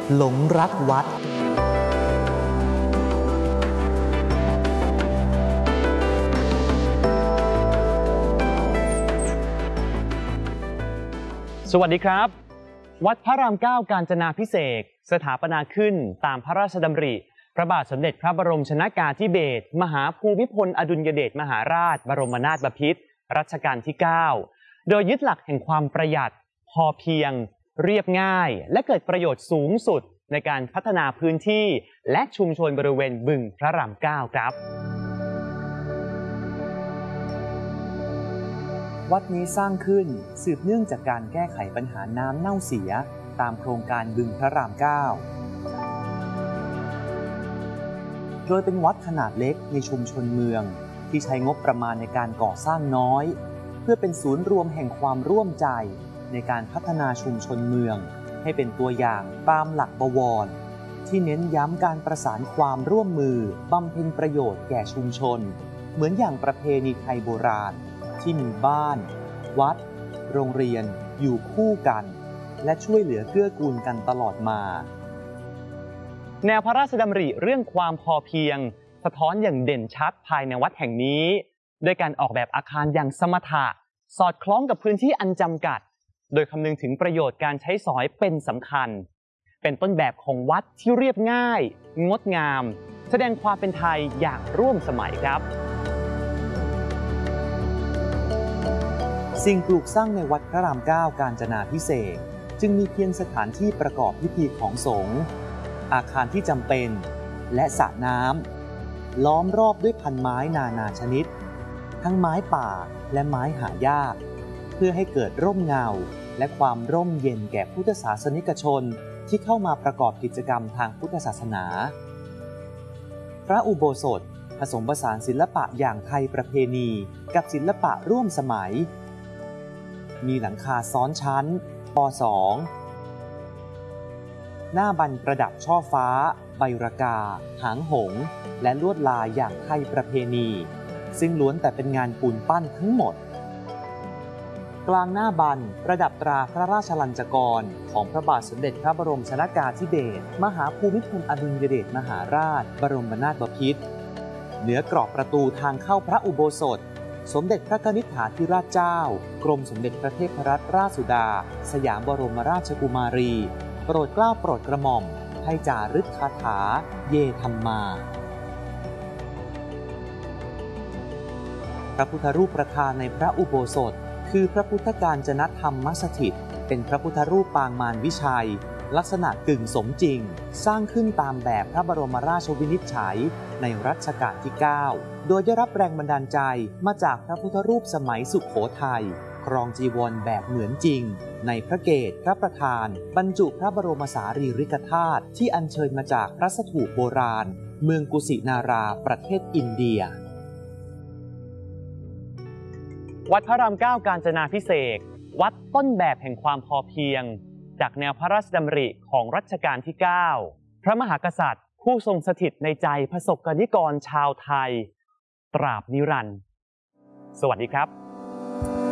หลงรักวัดสวัสดีครับวัดพระรามเก้ากาญจนาภิเษกสถาปนาขึ้นตามพระราชดำริพระบาทสมเด็จพระบรมชนกาธิเบศรมหาภูมิพลอดุลยเดชมหาราชบรมนาถบพิตรรัชกาลที่ 9 โดยยึดหลักแห่งความประหยัดพอเพียงเรียบง่ายและเกิดประโยชน์สูงสุดในการพัฒนาพื้นที่และชุมชนบริเวณบึงพระราม 9 ครับวัดนี้สร้างขึ้นสืบเนื่องจากการแก้ไขปัญหาน้ำเน่าเสียตามโครงการบึงพระราม 9 โดยเป็นวัดขนาดเล็กในชุมชนเมืองที่ใช้งบประมาณในการก่อสร้างน้อยเพื่อเป็นศูนย์รวมแห่งความร่วมใจในการพัฒนาชุมชนเมืองให้เป็นตัวอย่างตามหลักบวรที่เน้นย้ำการประสานความร่วมมือบำเพ็ญประโยชน์แก่ชุมชนเหมือนอย่างประเพณีไทยโบราณที่มีบ้านวัดโรงเรียนอยู่คู่กันและช่วยเหลือเกื้อกูลกันตลอดมาแนวพระราชดำริเรื่องความพอเพียงสะท้อนอย่างเด่นชัดภายในวัดแห่งนี้ด้วยการออกแบบอาคารอย่างสมถะสอดคล้องกับพื้นที่อันจำกัดโดยคำนึงถึงประโยชน์การใช้สอยเป็นสำคัญเป็นต้นแบบของวัดที่เรียบง่ายงดงามแสดงความเป็นไทยอย่างร่วมสมัยครับสิ่งปลูกสร้างในวัดพระราม 9 กาญจนาภิเษกจึงมีเพียงสถานที่ประกอบพิธีของสงฆ์อาคารที่จำเป็นและสระน้ำล้อมรอบด้วยพันไม้นานาชนิดทั้งไม้ป่าและไม้หายากเพื่อให้เกิดร่มเงาและความร่มเย็นแก่พุทธศาสนิกชนที่เข้ามาประกอบกิจกรรมทางพุทธศาสนาพระอุโบสถผสมผสานศิลปะอย่างไทยประเพณีกับศิลปะร่วมสมัยมีหลังคาซ้อนชั้นป.2 หน้าบันประดับช่อฟ้าใบระกาหางหงส์และลวดลายอย่างไทยประเพณีซึ่งล้วนแต่เป็นงานปูนปั้นทั้งหมดกลางหน้าบันประดับตราพระราชลัญจกรของพระบาทสมเด็จพระบรมชนกาธิเบศรมหาภูมิพลอดุลยเดชมหาราชบรมนาถบพิตรเหนือกรอบประตูทางเข้าพระอุโบสถสมเด็จพระนิธิฐาธิราชเจ้ากรมสมเด็จพระเทพรัตนราชสุดาสยามบรมราชกุมารีโปรดเกล้าโปรดกระหม่อมให้จารึกคาถาเยธัมมาพระพุทธรูปประธานในพระอุโบสถคือพระพุทธกาญจนธรรมสถิตเป็นพระพุทธรูปปางมารวิชัยลักษณะกึ่งสมจริงสร้างขึ้นตามแบบพระบรมราชวินิจฉัยในรัชกาลที่ 9 โดยได้รับแรงบันดาลใจมาจากพระพุทธรูปสมัยสุโขทัยครองจีวรแบบเหมือนจริงในพระเกศพระประธานบรรจุพระบรมสารีริกธาตุที่อัญเชิญมาจากพระสถูปโบราณเมืองกุสินาราประเทศอินเดียวัดพระราม 9 กาญจนาภิเษกวัดต้นแบบแห่งความพอเพียงจากแนวพระราชดำริของรัชกาลที่ 9 พระมหากษัตริย์ผู้ทรงสถิตในใจประสบกนิกรชาวไทยตราบนิรันดร์สวัสดีครับ